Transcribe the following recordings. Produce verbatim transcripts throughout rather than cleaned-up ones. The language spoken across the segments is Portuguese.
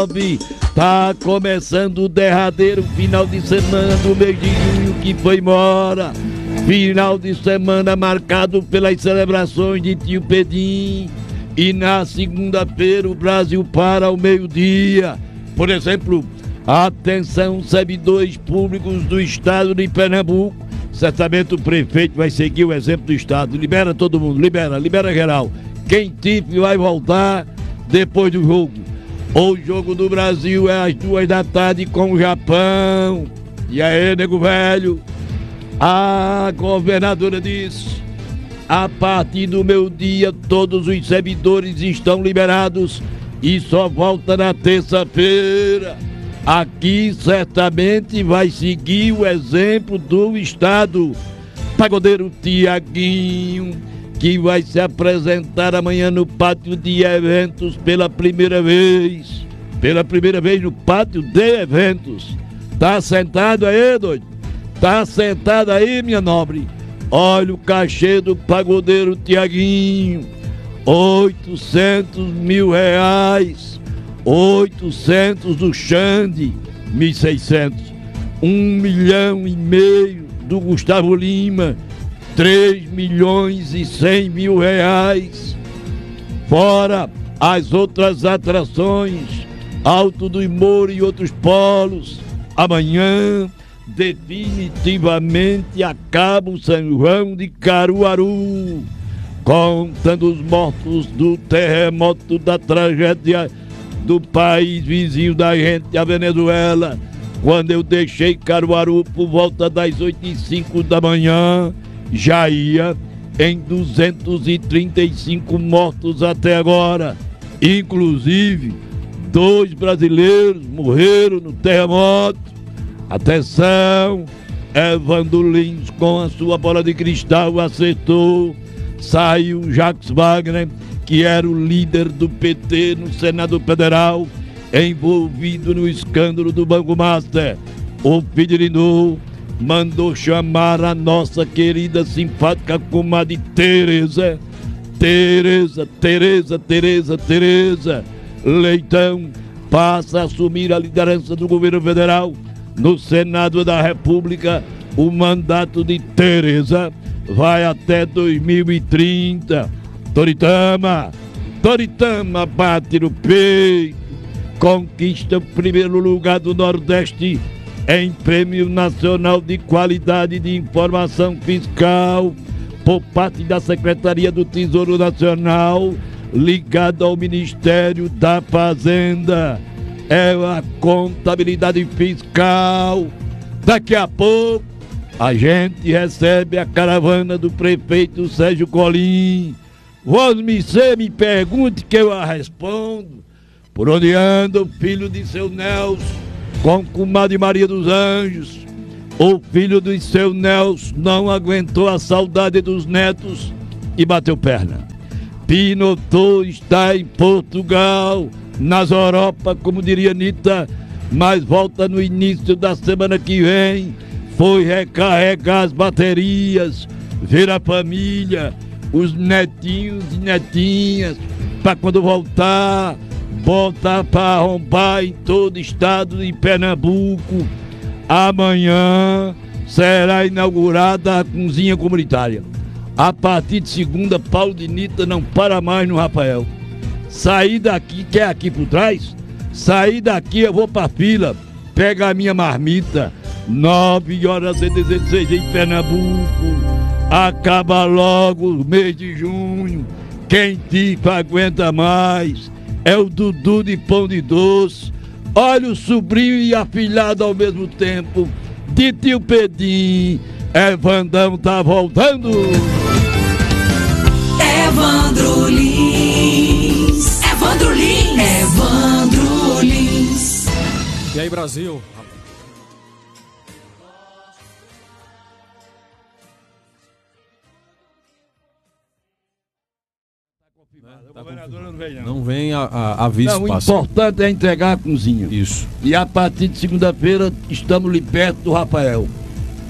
nove. Tá começando o derradeiro final de semana do mês de junho que foi embora. Final de semana marcado pelas celebrações de Tio Pedim. E na segunda-feira o Brasil para ao meio-dia. Por exemplo, atenção, servidores públicos do estado de Pernambuco. Certamente o prefeito vai seguir o exemplo do estado. Libera todo mundo, libera, libera geral. Quem tiver vai voltar depois do jogo. O jogo do Brasil é às duas da tarde com o Japão. E aí, nego velho? A governadora disse: a partir do meu dia todos os servidores estão liberados e só volta na terça-feira. Aqui certamente vai seguir o exemplo do estado. Pagodeiro Tiaguinho, que vai se apresentar amanhã no pátio de eventos pela primeira vez. Pela primeira vez no pátio de eventos. Tá sentado aí, doido? Tá sentado aí, minha nobre? Olha o cachê do pagodeiro Tiaguinho. oitocentos mil reais. oitocentos do Xande, mil e seiscentos. Um milhão e meio do Gustavo Lima. três milhões e cem mil reais. Fora as outras atrações, Alto do Moura e outros polos. Amanhã, definitivamente, acaba o São João de Caruaru, contando os mortos do terremoto, da tragédia do país vizinho da gente, a Venezuela. Quando eu deixei Caruaru por volta das oito e cinco da manhã, já ia em duzentos e trinta e cinco mortos até agora. Inclusive, dois brasileiros morreram no terremoto. Atenção, Evandro Lins, com a sua bola de cristal, acertou. Saiu Jacques Wagner, que era o líder do P T no Senado Federal, envolvido no escândalo do Banco Master. O Fidelinou mandou chamar a nossa querida, simpática comadre Tereza. Tereza, Tereza, Tereza, Tereza Leitão passa a assumir a liderança do governo federal no Senado da República. O mandato de Tereza vai até dois mil e trinta. Toritama, Toritama bate no peito, conquista o primeiro lugar do Nordeste em Prêmio Nacional de Qualidade de Informação Fiscal por parte da Secretaria do Tesouro Nacional, ligada ao Ministério da Fazenda. É a contabilidade fiscal. Daqui a pouco a gente recebe a caravana do prefeito Sérgio Colim. Você me pergunte que eu a respondo. Por onde anda o filho de seu Nelson com comadre Maria dos Anjos? O filho do seu Nelson não aguentou a saudade dos netos e bateu perna. Pinotou está em Portugal, nas Europa, como diria Anitta, mas volta no início da semana que vem. Foi recarregar as baterias, ver a família, os netinhos e netinhas, para quando voltar, botar para arrombar em todo o estado de Pernambuco. Amanhã será inaugurada a cozinha comunitária. A partir de segunda, Paulo de Nita não para mais no Rafael. Saí daqui, que é aqui por trás, saí daqui, eu vou pra fila, pega a minha marmita, nove horas e dezesseis em Pernambuco. Acaba logo o mês de junho. Quem tifa aguenta mais. É o Dudu de Pão de Doce. Olha o sobrinho e afilhado ao mesmo tempo de Tio Pedim. Evandão tá voltando. Evandro Lins. Evandro Lins. Evandro Lins. E aí, Brasil? A governadora não vem, não. Não vem a, a, a vice. Não, o importante é entregar a cozinha. Isso. E a partir de segunda-feira estamos ali perto do Rafael.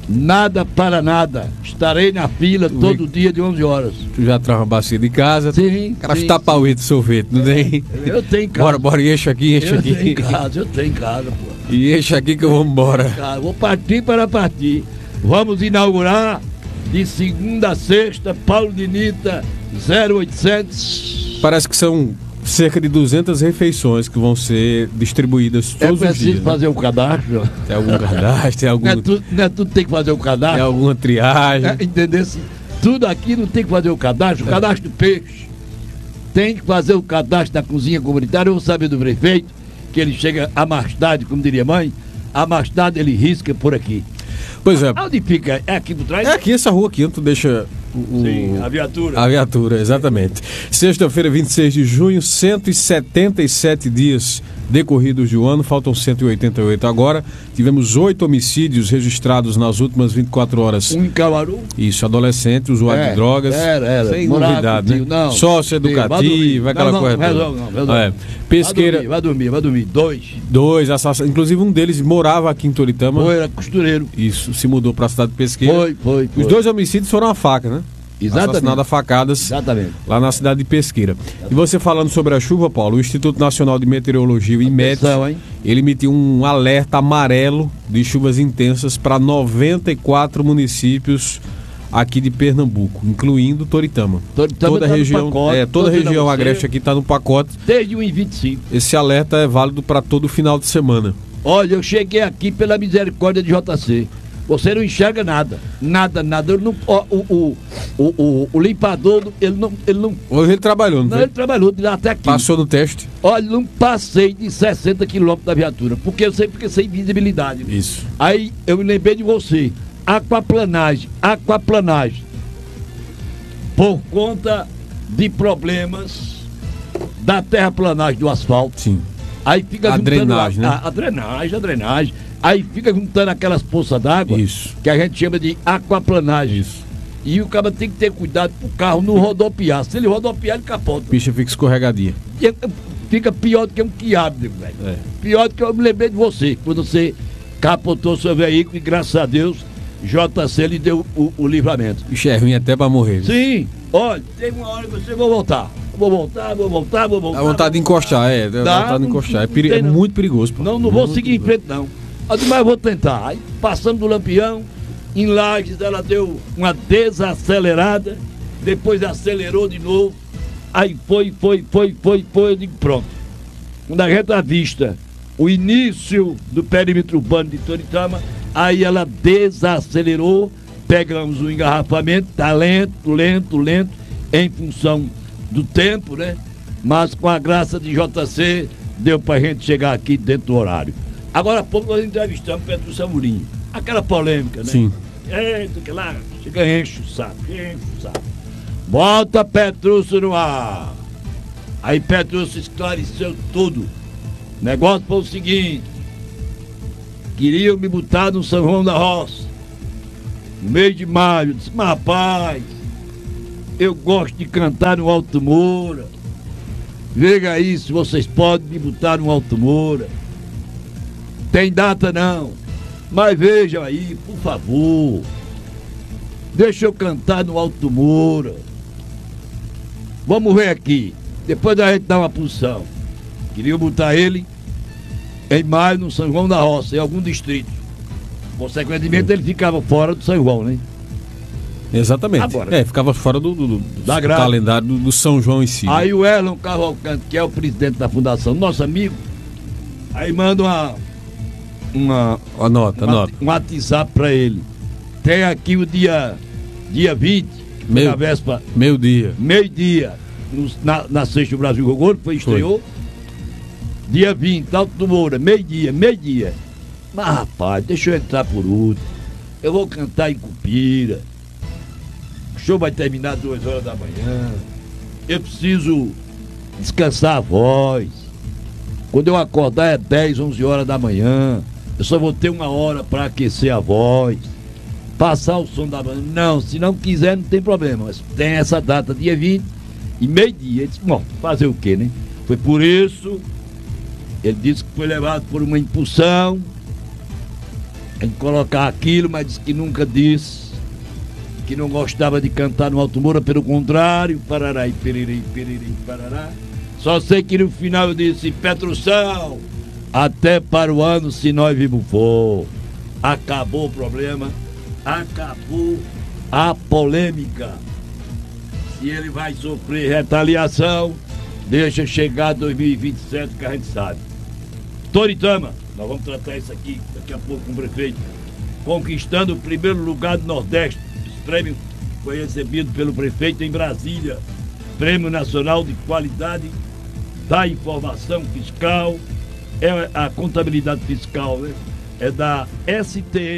Nada para nada. Estarei na fila Tu todo vê- dia de onze horas. Tu já traz uma bacia de casa. Sim, O cara sim, está pauído de sorvete, não tem? Eu tenho em casa. Bora, bora, enche aqui, enche Eu aqui. tenho em casa, eu tenho em casa, pô. E enche aqui que eu vou embora. Cara, vou partir para partir. Vamos inaugurar de segunda a sexta, Paulo de Nita, zero oitocentos. Parece que são cerca de duzentas refeições que vão ser distribuídas É todos os preciso dias. né? fazer o cadastro. Tem algum cadastro, tem algum, Não é tudo, não é tudo tem que fazer o tem cadastro. alguma triagem. É, entendeu? Tudo aqui não tem que fazer o cadastro. O cadastro do peixe. Tem que fazer o cadastro da cozinha comunitária. Eu vou saber do prefeito que ele chega a mais tarde, como diria a mãe. A mais tarde ele risca por aqui. Pois é, Onde fica? É aqui por trás? é aqui essa rua aqui, onde tu deixa o, o- Sim, a viatura. a viatura, exatamente. Sexta-feira, vinte e seis de junho, cento e setenta e sete dias decorridos do ano, faltam cento e oitenta e oito agora. Tivemos oito homicídios registrados nas últimas vinte e quatro horas. Um em Caruaru. Isso, adolescente, usuário É, de drogas. era, era. Sem Morava novidade, com tio, né? não. Sócio Sim, vai dormir. educativo, aquela Não, não, coisa. toda. resolve não, resolve. É. Pesqueira, Vai dormir, vai dormir, vai dormir. Dois. dois assassinos, inclusive um deles morava aqui em Toritama. Foi, era costureiro. Isso, se mudou para a cidade de Pesqueira. Foi, foi, foi. Os dois homicídios foram a faca, né? Exatamente. Assassinado a facadas Exatamente. lá na cidade de Pesqueira. E você falando sobre a chuva, Paulo, o Instituto Nacional de Meteorologia, o IMET, Atenção, hein? ele emitiu um alerta amarelo de chuvas intensas para noventa e quatro municípios aqui de Pernambuco, incluindo Toritama. Toritama toda a tá no região, pacote, é, toda a tô dizendo região a você. agreste aqui está no pacote. Desde o um e vinte e cinco. Esse alerta é válido para todo o final de semana. Olha, eu cheguei aqui pela misericórdia de J C. Você não enxerga nada. Nada, nada. Eu não, ó, o, o, o, o, o limpador, ele não. Ele não, Hoje ele trabalhou, não, não foi? ele trabalhou de lá até aqui. Passou no teste? Olha, não passei de sessenta quilômetros da viatura. Porque eu sempre fiquei sem visibilidade. Isso. Aí eu me lembrei de você. Aquaplanagem, aquaplanagem. Por conta de problemas da terraplanagem do asfalto. Sim. Aí fica A juntando drenagem, a, né? a, a drenagem, a drenagem. Aí fica juntando aquelas poças d'água Isso. que a gente chama de aquaplanagem. Isso. E o cara tem que ter cuidado pro carro não rodopiar. Se ele rodopiar, ele capota. A picha fica escorregadia. E é- fica pior do que um quiabo, velho. É. Pior do que eu me lembrei de você, quando você capotou seu veículo e graças a Deus, J C lhe deu o, o livramento. Bicho é ruim até pra morrer. viu? Sim, olha, tem uma hora que você vou voltar. Vou voltar, vou voltar, vou voltar. Dá vontade de vou voltar. encostar, é. Dá Dá, vontade de não- encostar. É, não peri- tem, é não. muito perigoso. pô. Não, não vou Muito seguir em perigoso. frente, não. Mas eu vou tentar. Aí, passando do Lampião, em Lages, ela deu uma desacelerada, depois acelerou de novo. Aí foi, foi, foi, foi, foi, eu digo, pronto. Quando a gente avista o início do perímetro urbano de Toritama, aí ela desacelerou, pegamos o engarrafamento, tá lento, lento, lento, em função do tempo, né? Mas com a graça de J C, deu pra gente chegar aqui dentro do horário. Agora há pouco nós entrevistamos Petro Samurinho. Aquela polêmica, né? Sim. Eita, que lá, chega, enche o saco, enche o saco. Bota Petrúcio no ar. Aí Petrúcio esclareceu tudo. O negócio foi o seguinte: queriam me botar no São João da Roça, no mês de maio. Eu disse, mas rapaz, eu gosto de cantar no Alto Moura. Veja aí se vocês podem me botar no Alto Moura. Tem data não. Mas vejam aí, por favor. Deixa eu cantar no Alto Moura. Vamos ver aqui. Depois a gente dá uma posição. Queriam botar ele em maio no São João da Roça, em algum distrito. Consequentemente, ele ficava fora do São João, né? Exatamente. Agora. É, ficava fora do, do, do- Da do grade. calendário do, do São João em si. Aí o Erlon Cavalcante, que é o presidente da fundação, nosso amigo, aí manda uma, uma, Anota, uma- anota. um WhatsApp pra ele. Tem aqui o dia, dia vinte, que foi Meu- na véspera, Meio dia. meio-dia, no- na, na Sexta do Brasil Gogoro, foi estreou. Dia vinte, Alto do Moura, meio-dia, meio-dia. Mas rapaz, deixa eu entrar por último. Eu vou cantar em Cupira. O show vai terminar duas horas da manhã. Eu preciso descansar a voz. Quando eu acordar é dez, onze horas da manhã. Eu só vou ter uma hora para aquecer a voz. Passar o som da banda. Não, se não quiser não tem problema. Mas tem essa data, dia vinte e meio-dia. Ele disse, bom, fazer o quê, né? Foi por isso. Ele disse que foi levado por uma impulsão. em colocar aquilo, mas disse que nunca disse que não gostava de cantar no Alto Moura, pelo contrário, parará e periri, periri, parará. Só sei que no final eu disse, Petrusal, até para o ano se nós vivos for. Acabou o problema, acabou a polêmica. Se ele vai sofrer retaliação, deixa chegar dois mil e vinte e sete que a gente sabe. Toritama, nós vamos tratar isso aqui daqui a pouco com o prefeito. Conquistando o primeiro lugar do Nordeste. Esse prêmio foi recebido pelo prefeito em Brasília. Prêmio Nacional de Qualidade da Informação Fiscal. É a contabilidade fiscal, né? É da S T E.